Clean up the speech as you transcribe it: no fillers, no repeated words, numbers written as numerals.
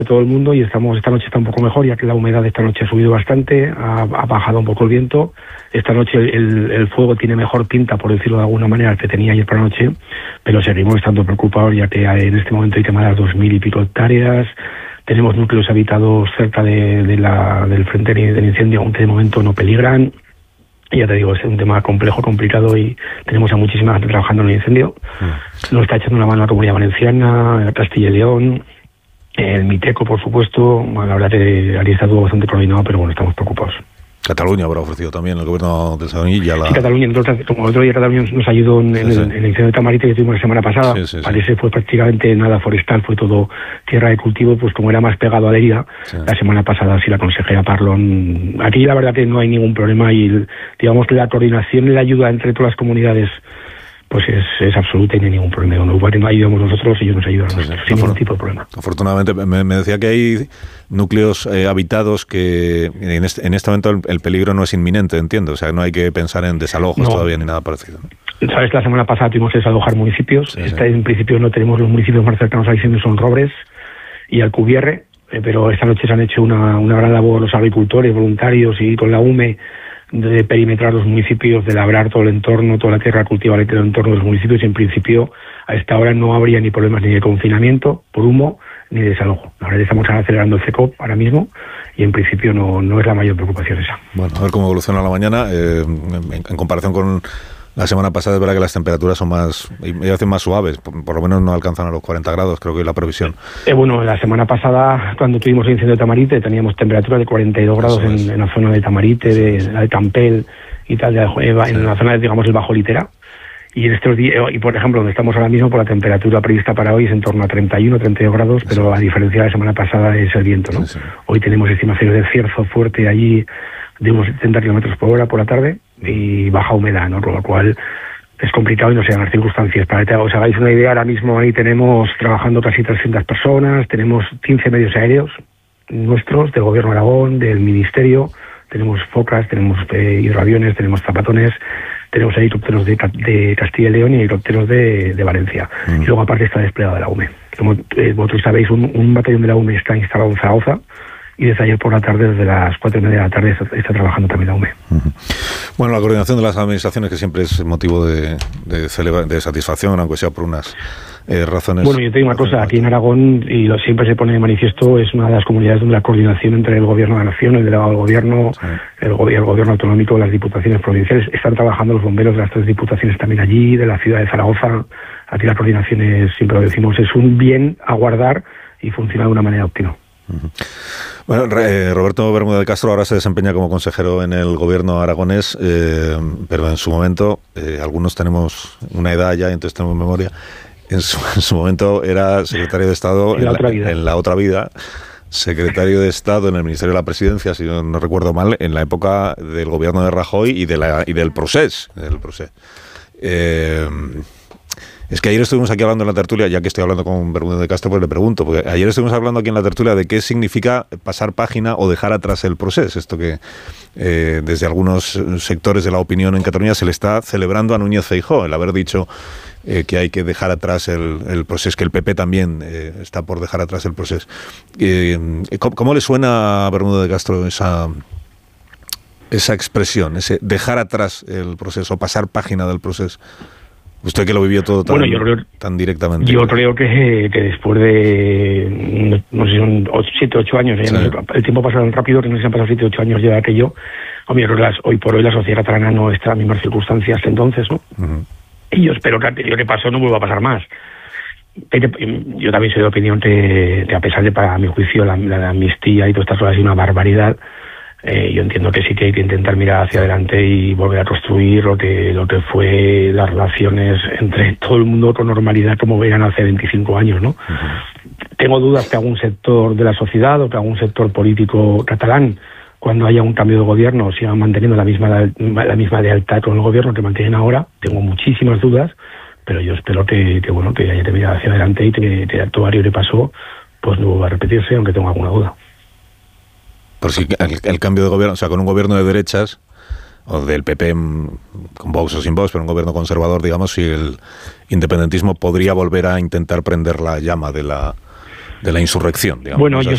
todo el mundo, y esta noche está un poco mejor, ya que la humedad esta noche ha subido bastante, ha bajado un poco el viento. Esta noche el fuego tiene mejor pinta, por decirlo de alguna manera, que tenía ayer por la noche, pero seguimos estando preocupados, ya que en este momento hay quemadas 2.000 y pico hectáreas. Tenemos núcleos habitados cerca del frente del incendio, aunque de momento no peligran. Y ya te digo, es un tema complejo, complicado, y tenemos a muchísima gente trabajando en el incendio. Nos está echando una mano la Comunidad Valenciana, Castilla y León, el Miteco, por supuesto. Bueno, la verdad que ahí está todo bastante coordinado, pero bueno, estamos preocupados. Cataluña habrá ofrecido también el gobierno de Sadurní. Sí, Cataluña, entonces, como el otro día Cataluña nos ayudó en el incendio de Tamarite que tuvimos la semana pasada. Parece fue prácticamente nada forestal, fue todo tierra de cultivo, pues como era más pegado a la herida, la semana pasada sí la consejera Parlon. Aquí la verdad que no hay ningún problema, y digamos que la coordinación y la ayuda entre todas las comunidades pues es absoluta, y no hay ningún problema. Igual que no ayudamos nosotros, ellos nos ayudan sin ningún tipo de problema. Afortunadamente, me decía que hay núcleos habitados que en este momento el peligro no es inminente, entiendo. O sea, no hay que pensar en desalojos todavía ni nada parecido, ¿no? Sabes, la semana pasada tuvimos que desalojar municipios. En principio no tenemos los municipios más cercanos a incendios, son Robres y Alcubierre, pero esta noche se han hecho una gran labor los agricultores, voluntarios y con la UME, de perimetrar los municipios, de labrar todo el entorno, toda la tierra cultivable del entorno de los municipios, y en principio a esta hora no habría ni problemas ni de confinamiento por humo ni de desalojo. La verdad es que estamos acelerando el CECOP ahora mismo, y en principio no es la mayor preocupación esa. Bueno, a ver cómo evoluciona la mañana. En comparación con la semana pasada, es verdad que las temperaturas son más suaves, por lo menos no alcanzan a los 40 grados, creo que es la previsión. Bueno, la semana pasada, cuando tuvimos el incendio de Tamarite, teníamos temperaturas de 42 grados en la zona de Tamarite, de Campel y tal, en la zona de, digamos, el Bajo Litera. Y en estos días, y por ejemplo, donde estamos ahora mismo, por la temperatura prevista para hoy es en torno a 31, 32 grados, pero a diferencia de la semana pasada es el viento, ¿no? Hoy tenemos estimaciones de cierzo fuerte allí de unos 70 kilómetros por hora por la tarde, y baja humedad, ¿no? Con lo cual es complicado y no se dan las circunstancias. Para que os hagáis una idea, ahora mismo ahí tenemos trabajando casi 300 personas, tenemos 15 medios aéreos nuestros, del Gobierno de Aragón, del Ministerio, tenemos focas, tenemos hidroaviones, tenemos zapatones, tenemos helicópteros de Castilla y León y helicópteros de Valencia. Y luego aparte está desplegado de la UME. Como vosotros sabéis, un batallón de la UME está instalado en Zaragoza, y desde ayer por la tarde, desde las 4:30 de la tarde, está trabajando también la UME. Bueno, la coordinación de las administraciones, que siempre es motivo de satisfacción, aunque sea por unas razones... Bueno, yo te digo una cosa, aquí en Aragón, y siempre se pone de manifiesto, es una de las comunidades donde la coordinación entre el Gobierno de la Nación, el delegado del Gobierno, el Gobierno autonómico, las diputaciones provinciales, están trabajando los bomberos de las 3 diputaciones también allí, de la ciudad de Zaragoza. Aquí la coordinación es, siempre lo decimos, es un bien a guardar y funciona de una manera óptima. Bueno, Roberto Bermúdez de Castro ahora se desempeña como consejero en el gobierno aragonés, pero en su momento, algunos tenemos una edad ya, entonces tenemos memoria, en su momento era secretario de Estado en la otra vida, secretario de Estado en el Ministerio de la Presidencia, si no recuerdo mal, en la época del gobierno de Rajoy y del Procés. Es que ayer estuvimos aquí hablando en la tertulia, ya que estoy hablando con Bermúdez de Castro, pues le pregunto, porque ayer estuvimos hablando aquí en la tertulia de qué significa pasar página o dejar atrás el procés, esto que desde algunos sectores de la opinión en Cataluña se le está celebrando a Núñez Feijóo, el haber dicho que hay que dejar atrás el procés, que el PP también está por dejar atrás el procés. ¿Cómo le suena a Bermúdez de Castro esa expresión, ese dejar atrás el proceso, pasar página del proceso? Usted que lo vivió todo tan directamente. Yo creo que después de, no sé, son 7 o 8 años, el tiempo pasa tan rápido que no se han pasado 7 o 8 años ya de aquello. Hombre, hoy por hoy la sociedad catalana no está en las mismas circunstancias que entonces, ¿no? Y yo espero que aquello que pasó no vuelva a pasar más. Yo también soy de opinión que a pesar de, para mi juicio, la amnistía y todas estas cosas es una barbaridad. Yo entiendo que sí que hay que intentar mirar hacia adelante y volver a construir lo que fue las relaciones entre todo el mundo con normalidad como eran hace 25 años, ¿no? Tengo dudas que algún sector de la sociedad o que algún sector político catalán, cuando haya un cambio de gobierno, siga manteniendo la misma lealtad con el gobierno que mantienen ahora. Tengo muchísimas dudas, pero yo espero que haya que mirar hacia adelante y que todo aquello que pasó pues no va a repetirse, aunque tengo alguna duda. Por si el cambio de gobierno, o sea, con un gobierno de derechas, o del PP con Vox o sin Vox, pero un gobierno conservador, digamos, si el independentismo podría volver a intentar prender la llama de la insurrección, digamos. Bueno, yo